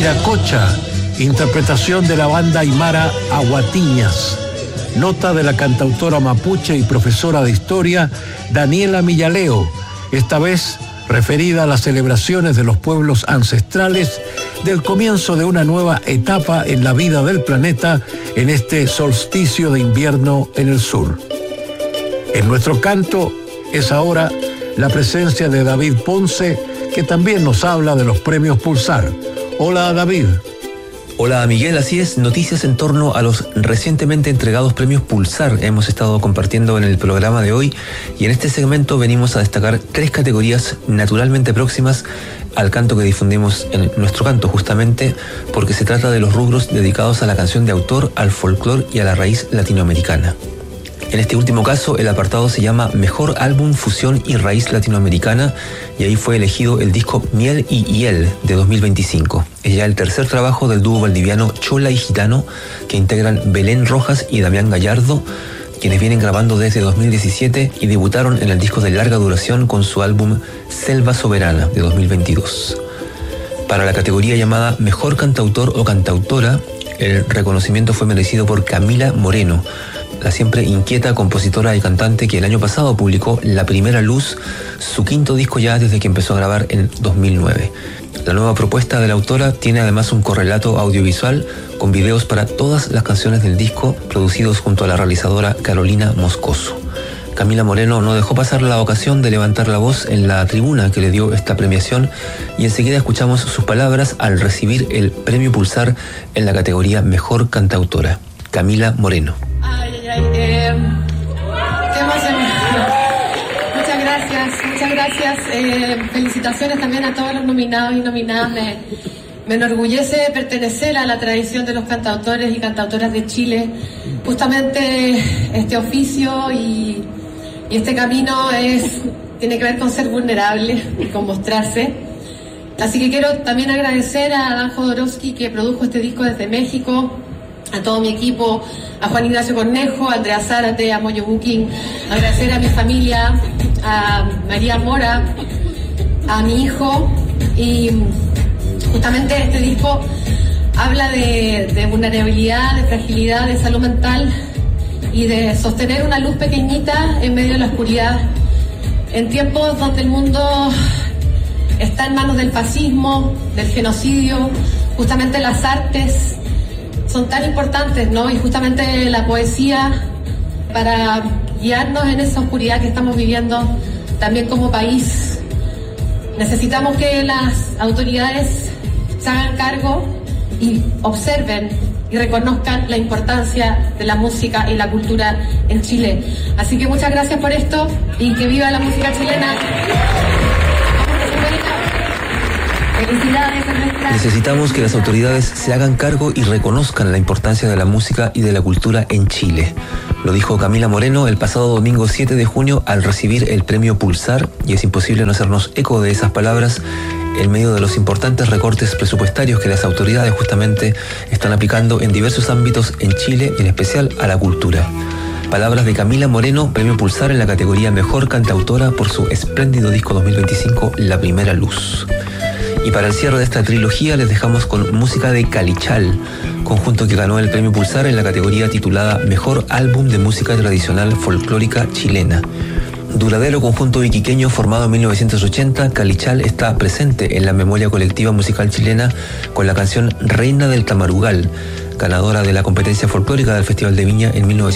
Viracocha, interpretación de la banda aymara Aguatiñas. Nota de la cantautora mapuche y profesora de historia Daniela Millaleo, esta vez referida a las celebraciones de los pueblos ancestrales del comienzo de una nueva etapa en la vida del planeta en este solsticio de invierno en el sur. En nuestro canto es ahora la presencia de David Ponce, que también nos habla de los premios Pulsar. Hola, David. Hola, Miguel, así es, noticias en torno a los recientemente entregados premios Pulsar hemos estado compartiendo en el programa de hoy, y en este segmento venimos a destacar 3 categorías naturalmente próximas al canto que difundimos en nuestro canto, justamente porque se trata de los rubros dedicados a la canción de autor, al folclore y a la raíz latinoamericana. En este último caso, el apartado se llama Mejor Álbum Fusión y Raíz Latinoamericana, y ahí fue elegido el disco Miel y Hiel de 2025. Es ya el tercer trabajo del dúo valdiviano Chola y Gitano, que integran Belén Rojas y Damián Gallardo, quienes vienen grabando desde 2017 y debutaron en el disco de larga duración con su álbum Selva Soberana de 2022. Para la categoría llamada Mejor Cantautor o Cantautora, el reconocimiento fue merecido por Camila Moreno, la siempre inquieta compositora y cantante que el año pasado publicó La Primera Luz, su quinto disco ya desde que empezó a grabar en 2009. La nueva propuesta de la autora tiene además un correlato audiovisual con videos para todas las canciones del disco, producidos junto a la realizadora Carolina Moscoso. Camila Moreno no dejó pasar la ocasión de levantar la voz en la tribuna que le dio esta premiación, y enseguida escuchamos sus palabras al recibir el premio Pulsar en la categoría Mejor Cantautora. Camila Moreno. Qué emoción. Muchas gracias. Felicitaciones también a todos los nominados y nominadas. Me enorgullece pertenecer a la tradición de los cantautores y cantautoras de Chile. Justamente este oficio y este camino tiene que ver con ser vulnerable y con mostrarse. Así que quiero también agradecer a Dan Jodorowsky, que produjo este disco desde México, a todo mi equipo, a Juan Ignacio Cornejo, a Andrea Zárate, a Moyo Booking, agradecer a mi familia, a María Mora, a mi hijo. Y justamente este disco habla de vulnerabilidad, de fragilidad, de salud mental y de sostener una luz pequeñita en medio de la oscuridad, en tiempos donde el mundo está en manos del fascismo, del genocidio. Justamente las artes son tan importantes, ¿no? Y justamente la poesía, para guiarnos en esa oscuridad que estamos viviendo también como país. Necesitamos que las autoridades se hagan cargo y observen y reconozcan la importancia de la música y la cultura en Chile. Así que muchas gracias por esto y que viva la música chilena. Felicidades. Necesitamos que las autoridades se hagan cargo y reconozcan la importancia de la música y de la cultura en Chile. Lo dijo Camila Moreno el pasado domingo 7 de junio al recibir el premio Pulsar, y es imposible no hacernos eco de esas palabras en medio de los importantes recortes presupuestarios que las autoridades justamente están aplicando en diversos ámbitos en Chile, y en especial a la cultura. Palabras de Camila Moreno, premio Pulsar en la categoría Mejor Cantautora por su espléndido disco 2025, La Primera Luz. Y para el cierre de esta trilogía les dejamos con música de Calichal, conjunto que ganó el premio Pulsar en la categoría titulada Mejor Álbum de Música Tradicional Folclórica Chilena. Duradero conjunto iquiqueño formado en 1980, Calichal está presente en la memoria colectiva musical chilena con la canción Reina del Tamarugal, ganadora de la competencia folclórica del Festival de Viña en 1980.